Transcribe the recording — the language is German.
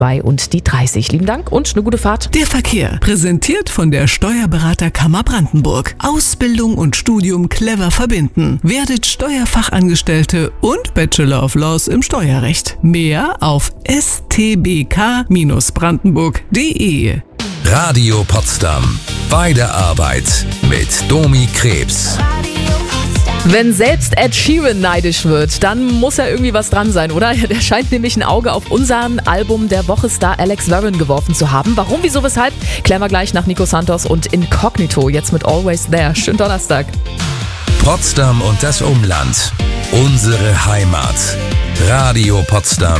und die 30. Lieben Dank und eine gute Fahrt. Der Verkehr, präsentiert von der Steuerberaterkammer Brandenburg. Ausbildung und Studium clever verbinden. Werdet Steuerfachangestellte und Bachelor of Laws im Steuerrecht. Mehr auf stbk-brandenburg.de. Radio Potsdam. Bei der Arbeit mit Domi Krebs. Wenn selbst Ed Sheeran neidisch wird, dann muss ja irgendwie was dran sein, oder? Der scheint nämlich ein Auge auf unseren Album der Woche-Star Alex Warren geworfen zu haben. Warum, wieso, weshalb? Klären wir gleich nach Nico Santos und Incognito, jetzt mit Always There. Schönen Donnerstag. Potsdam und das Umland. Unsere Heimat. Radio Potsdam.